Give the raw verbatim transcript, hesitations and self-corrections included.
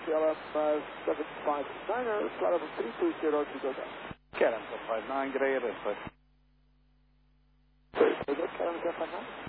K L M uh, seven five niner, flight level three two zero to go down. K L M seven five nine, good day, it is, sir. Sorry, is that K L M seven five nine?